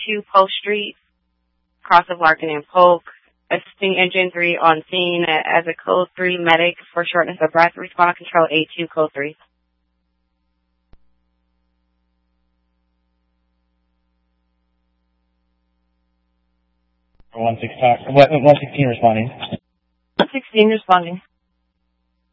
A2 Polk Street, cross of Larkin and Polk. Assisting Engine 3 on scene as a Code 3 medic for shortness of breath. Respond control A2 Code 3. 116 responding. 116 responding.